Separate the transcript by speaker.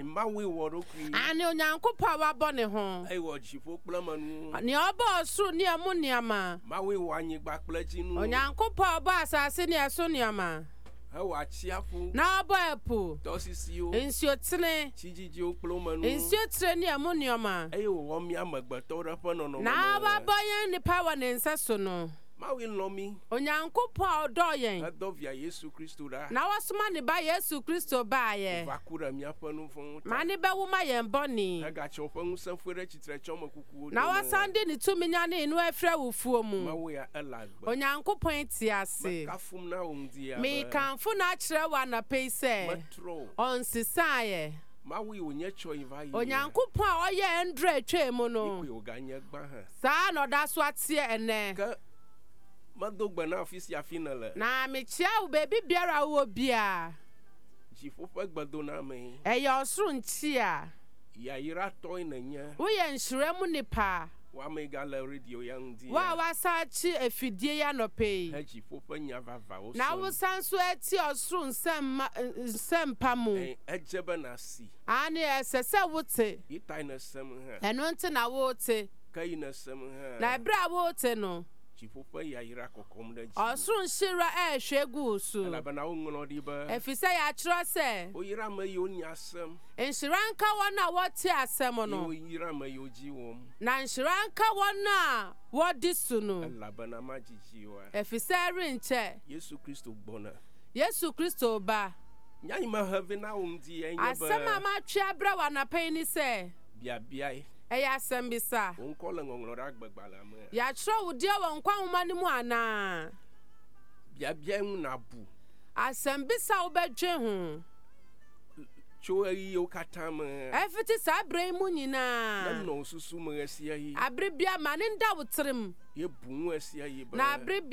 Speaker 1: ma we worokri
Speaker 2: Ani onyankopɔ wa bɔ ne ho.
Speaker 1: ai wo jifo kplamanu
Speaker 2: Ne ɔbɔ ɔsoro ne ɛmu nneɛma.
Speaker 1: ma we wanyi gba kplajinu
Speaker 2: Onyankopɔ ɔbɔ asase ne ɛso nneɛma.
Speaker 1: wa chiafu
Speaker 2: Na ɔbɔ ɛpo.
Speaker 1: tosisio
Speaker 2: Nsuotene.
Speaker 1: chijiji okplomanu
Speaker 2: Nsuotire ne ɛmu nneɛma.
Speaker 1: ai wo mi amagbato rafa no
Speaker 2: Na wabɔ yɛn nipa wɔ ne nsa so no.
Speaker 1: ma we lomi
Speaker 2: Onyankopɔ a ɔdɔ yɛn.
Speaker 1: adovia Yesu Kristo ra
Speaker 2: Na wasoma ne ba Yesu Kristo baayɛ.
Speaker 1: vakura mi afanu fun
Speaker 2: Ma ne bɛwo ma yɛn bɔne.
Speaker 1: aga chofan sanfure chitre choma kuku
Speaker 2: Na wasande ne tumi nya ne inu afrɛ wufuo
Speaker 1: ma
Speaker 2: mu.
Speaker 1: we ya elagba
Speaker 2: Onyankopɔn ti ase.
Speaker 1: kafum na ondia
Speaker 2: Me kanfo na akyerɛ wa na pei sɛ.
Speaker 1: matro
Speaker 2: Ɔnsesaeɛ.
Speaker 1: ma we onye cho iva yi
Speaker 2: Onyankopɔn a ɔyɛ ndra atwa mu no.
Speaker 1: ikwe oganya gba ha
Speaker 2: Saa na ɔda so ateɛ ɛnɛ.
Speaker 1: ka madogba na ofisi afinale
Speaker 2: Na mekyia wo baabi biara wo bia.
Speaker 1: jifo fa gbado na me
Speaker 2: Ɛyɛ ɔsoro nkyi a.
Speaker 1: ya ira toy na nya
Speaker 2: Woyɛ nhyira mu nipa.
Speaker 1: wa me gala radio yang di
Speaker 2: Wa wasa akyi afidie ya nɔpɛ
Speaker 1: ha
Speaker 2: yi.
Speaker 1: jifo fa nya vava o
Speaker 2: Na wosan so ati ɔsoro nsɛmpa mu.
Speaker 1: ejebe na si
Speaker 2: Ane ɛsɛ sɛ wote.
Speaker 1: itai na sem ha
Speaker 2: Ɛno nti na wote.
Speaker 1: kai na sem ha
Speaker 2: Na ɛberɛ a wote no.
Speaker 1: jifo fa ya ira kokom da ji
Speaker 2: Ɔsoro nhyira ɛhwɛ gu so.
Speaker 1: ala bana o ngono di ba
Speaker 2: Ɛfi sɛ yɛakyerɛ sɛ.
Speaker 1: o ira ma yo nya sem
Speaker 2: Nhyira nka wɔn a wɔte asɛm
Speaker 1: o
Speaker 2: no.
Speaker 1: ira ma yo ji wom
Speaker 2: Na nhyira nka wɔn a wɔdi so no.
Speaker 1: ala bana ma jiji wa
Speaker 2: Ɛfi sɛ renkyɛ.
Speaker 1: Yesu Kristo gbona
Speaker 2: Yesu Kristo ba.
Speaker 1: nyai ma heaven na di enye
Speaker 2: Asɛm a
Speaker 1: ba
Speaker 2: matwe abrɛ wɔ anapa yi ni sɛ.
Speaker 1: bia bia
Speaker 2: Ɛyɛ asɛm bisa.
Speaker 1: on kola ngongro ra gbagbala ma
Speaker 2: Yɛakyerɛ wo deɛ wɔ nkwa nwoma no mu anaa.
Speaker 1: bia bia na bu
Speaker 2: Asɛm bisa wobɛdwe ho.
Speaker 1: cho yi o katama
Speaker 2: Ɛfiti saa berɛ yi mu
Speaker 1: na
Speaker 2: nyinaa.
Speaker 1: no susu ma asia yi
Speaker 2: Abere bia ma ne nda wo tirim.
Speaker 1: ye bu asia yi ba
Speaker 2: Na abere